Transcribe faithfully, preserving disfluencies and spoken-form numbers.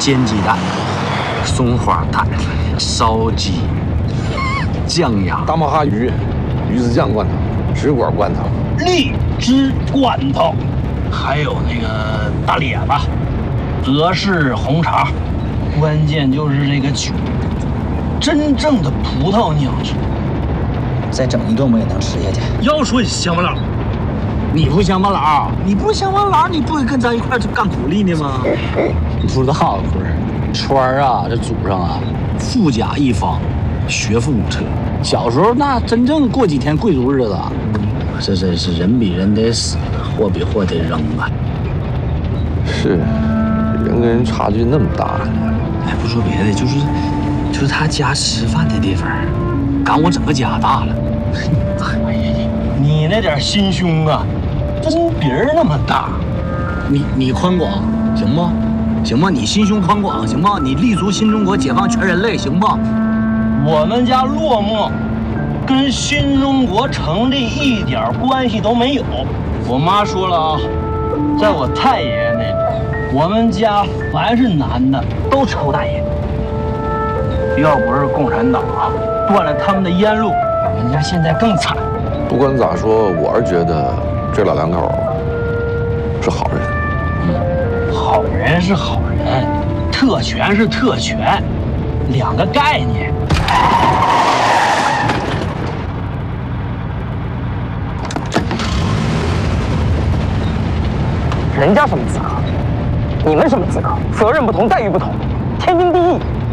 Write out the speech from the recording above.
煎鸡蛋、松花蛋、烧鸡、酱鸭、 大马哈鱼、鱼子酱罐头、直管罐头、 荔枝罐头，还有那个大列巴、俄式红茶，关键就是这个酒，真正的葡萄酿制。 再整一顿我也能吃下去。 要说乡巴佬， 你不乡巴佬，你不乡巴佬，你不会跟咱一块儿去干苦力呢吗？ 你不知道不是？川儿啊，这祖上啊， 富甲一方，学富五车。 小时候那真正过几天贵族日子， 这真是人比人得死，货比货得扔啊！ 是，人跟人差距那么大呢。 哎，不说别的，就是就是他家吃饭的地方，赶我整个家大了。 哎呀，你那点心胸啊，真鼻儿那么大。 你你宽广行不？行吧，你心胸宽广行吧？你立足新中国，解放全人类行吧？ 我们家落寞跟新中国成立一点关系都没有。我妈说了啊，在我太爷爷那边，我们家凡是男的都抽大烟。要不是共产党啊断了他们的烟路，我们家现在更惨。 不管咋说，我是觉得这老两口是好人。 嗯，好人是好人，特权是特权，两个概念。 人家什么资格？你们什么资格？责任不同，待遇不同。